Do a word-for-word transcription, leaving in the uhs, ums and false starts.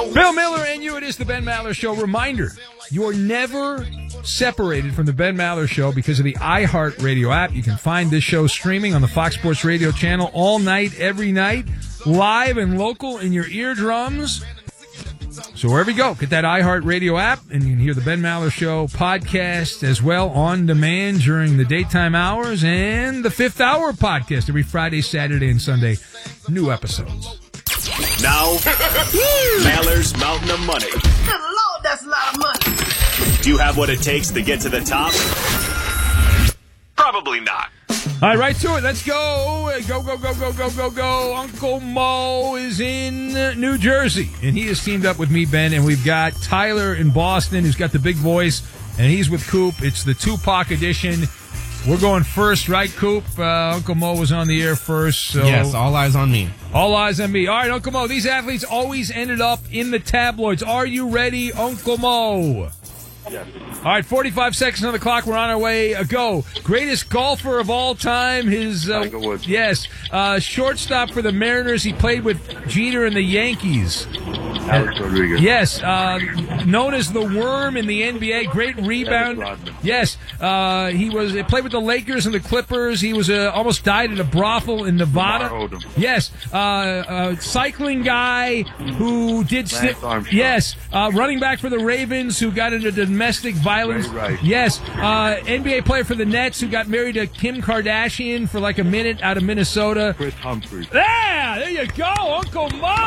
Bill Miller and you, it is the Ben Maller Show. Reminder, you're never separated from the Ben Maller Show because of the iHeartRadio app. You can find this show streaming on the Fox Sports Radio channel all night, every night, live and local in your eardrums. So wherever you go, get that iHeartRadio app, and you can hear the Ben Maller Show podcast as well on demand during the daytime hours, and the Fifth Hour podcast every Friday, Saturday, and Sunday. New episodes. Now, Maller's Mountain of Money. Good Lord, that's a lot of money. Do you have what it takes to get to the top? Probably not. All right, right to it. Let's go. Go, go, go, go, go, go, go. Uncle Mo is in New Jersey, and he has teamed up with me, Ben, and we've got Tyler in Boston, who's got the big voice, and he's with Coop. It's the Tupac edition. We're going first, right, Coop? Uh, Uncle Mo was on the air first. So yes, all eyes on me. All eyes on me. All right, Uncle Mo, these athletes always ended up in the tabloids. Are you ready, Uncle Mo? Yes. All right, forty-five seconds on the clock. We're on our way. Uh, go. Greatest golfer of all time. His uh, Tiger Woods. Yes. Uh, shortstop for the Mariners. He played with Jeter and the Yankees. Alex Rodriguez. Yes. Uh, known as the Worm in the N B A. Great rebound. Rodman. Yes. Uh, he was. He played with the Lakers and the Clippers. He was uh, almost died at a brothel in Nevada. Lamar Odom. Yes. Uh, uh, cycling guy who did. Lance sti- Armstrong. Yes. Uh, running back for the Ravens who got into domestic violence. Ray Rice. Yes. Uh, N B A player for the Nets who got married to Kim Kardashian for like a minute out of Minnesota. Chris Humphries. Yeah, there you go, Uncle Mo.